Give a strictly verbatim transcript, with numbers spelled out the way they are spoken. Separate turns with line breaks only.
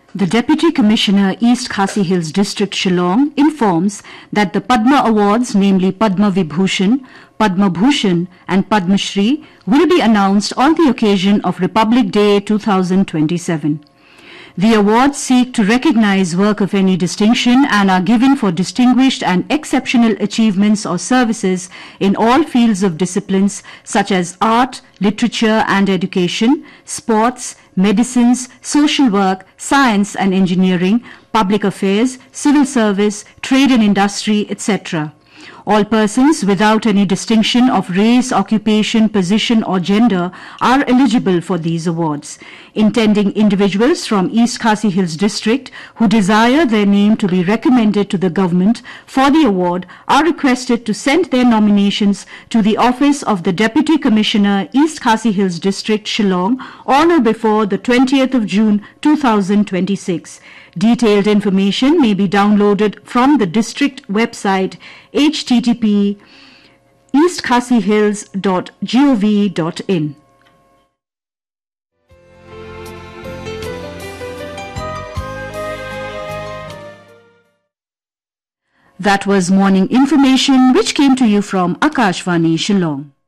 The Deputy Commissioner, East Khasi Hills District, Shillong, informs that the Padma Awards, namely Padma Vibhushan, Padma Bhushan and Padma Shri, will be announced on the occasion of Republic Day two thousand twenty-seven. The awards seek to recognize work of any distinction and are given for distinguished and exceptional achievements or services in all fields of disciplines such as art, literature and education, sports, medicines, social work, science and engineering, public affairs, civil service, trade and industry, et cetera. All persons without any distinction of race, occupation, position or gender are eligible for these awards. Intending individuals from East Khasi Hills District who desire their name to be recommended to the government for the award are requested to send their nominations to the office of the Deputy Commissioner, East Khasi Hills District, Shillong, on or before the twentieth of June two thousand twenty-six. Detailed information may be downloaded from the district website h t t p east khasi hills dot gov dot in. That was morning information which came to you from Akashvani, Shillong.